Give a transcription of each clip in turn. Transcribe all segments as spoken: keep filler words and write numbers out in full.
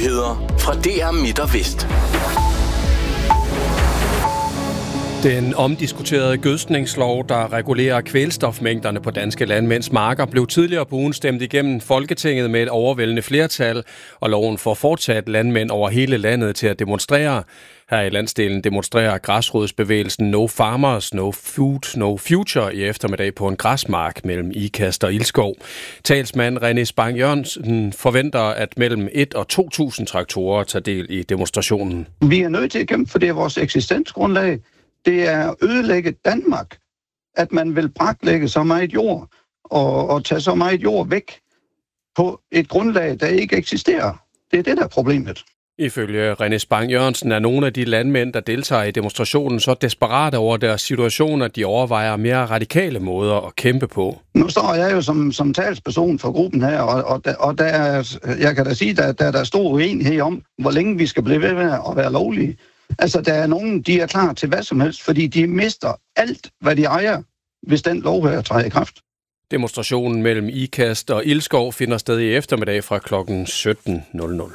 Nyheder fra D R Midt og Vest. Den omdiskuterede gødskningslov, der regulerer kvælstofmængderne på danske landmænds marker, blev tidligere på ugen stemt igennem Folketinget med et overvældende flertal, og loven får fortsat landmænd over hele landet til at demonstrere. Her i landsdelen demonstrerer græsrodsbevægelsen No Farmers, No Food, No Future i eftermiddag på en græsmark mellem Ikast og Ilskov. Talsmand René Spang Jørgensen forventer, at mellem et og to tusind traktorer tager del i demonstrationen. Vi er nødt til at kæmpe, for det er vores eksistensgrundlag. Det er ødelægge Danmark, at man vil braklægge så meget jord og, og tage så meget jord væk på et grundlag, der ikke eksisterer. Det er det, der er problemet. Ifølge René Spang Jørgensen er nogle af de landmænd, der deltager i demonstrationen, så desperate over deres situation, at de overvejer mere radikale måder at kæmpe på. Nu står jeg jo som, som talsperson for gruppen her, og, og, der, og der er, jeg kan da sige, at der, der, der er stor uenighed om, hvor længe vi skal blive ved med at være lovlige. Altså, der er nogen, de er klar til hvad som helst, fordi de mister alt, hvad de ejer, hvis den lov her træder i kraft. Demonstrationen mellem Ikast og Ilskov finder sted i eftermiddag fra klokken sytten nul nul.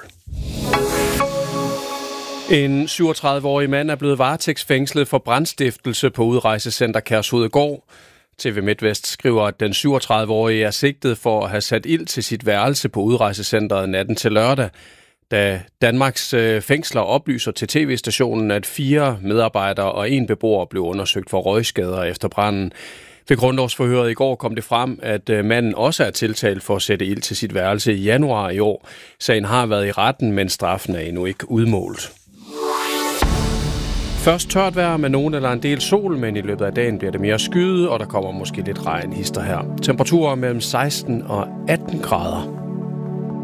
En syvogtredive-årig mand er blevet varetægtsfængslet for brandstiftelse på udrejsecenter Kærshovedgård. T V MidtVest skriver, at den syvogtredive-årige er sigtet for at have sat ild til sit værelse på udrejsecenteret natten til lørdag. Da Danmarks fængsler oplyser til tv-stationen, at fire medarbejdere og en beboer blev undersøgt for røgskader efter branden. Ved grundlovsforhøret i går kom det frem, at manden også er tiltalt for at sætte ild til sit værelse i januar i år. Sagen har været i retten, men straffen er endnu ikke udmålt. Først tørt vejr med nogen eller en del sol, men i løbet af dagen bliver det mere skyet, og der kommer måske lidt regn hister her. Temperaturer mellem seksten og atten grader.